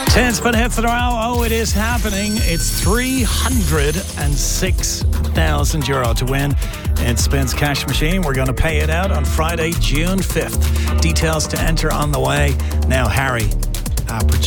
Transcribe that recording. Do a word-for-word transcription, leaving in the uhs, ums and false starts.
ten spin hits in a row. Oh, it is happening. It's three hundred six thousand euro to win in Spins Cash Machine. We're going to pay it out on Friday, June fifth. Details to enter on the way. Now, Harry, our producer.